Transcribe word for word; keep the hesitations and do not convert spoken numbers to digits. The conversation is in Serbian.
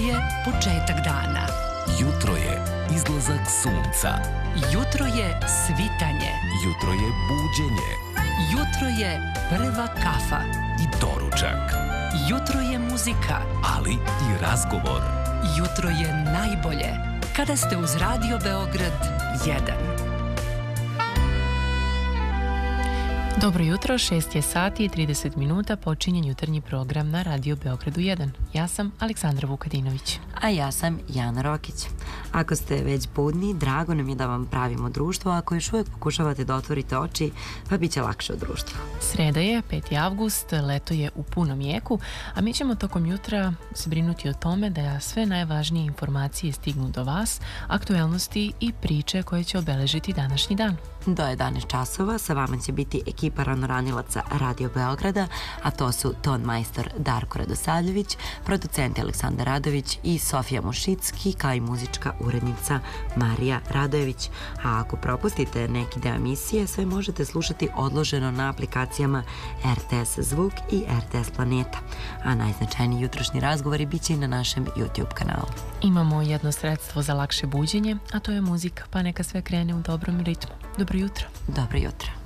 je početak dana. Jutro je izlazak sunca. Jutro je svitanje. Jutro je buđenje. Jutro je prva kafa. I doručak. Jutro je muzika. Ali i razgovor. Jutro je najbolje kada ste uz Radio Beograd jedan. Dobro jutro, šest je sati i trideset minuta, počinje jutarnji program na Radio Beogradu jedan. Ja sam Aleksandra Vukadinović. A ja sam Jana Rokić. Ako ste već budni, drago nam je da vam pravimo društvo, ako još uvijek pokušavate da otvorite oči, pa bit će lakše u društvu. Sreda je, peti avgust, leto je u punom jeku, a mi ćemo tokom jutra se brinuti o tome da sve najvažnije informacije stignu do vas, aktuelnosti i priče koje će obeležiti današnji dan. Do jedanaest časova sa vama će biti ekipa ranoranilaca Radio Beograda, a to su ton majstor Darko Radosavljević, producent Aleksandar Radović i Sofija Mušicki, kao i muzička urednica Marija Radojević. A ako propustite neki deo emisije, sve možete slušati odloženo na aplikacijama R T S Zvuk i R T S Planeta. A najznačajniji jutrošnji razgovori bit će i na našem YouTube kanalu. Imamo jedno sredstvo za lakše buđenje, a to je muzika, pa neka sve krene u dobrom ritmu. Dobro jutro. Dobro jutro.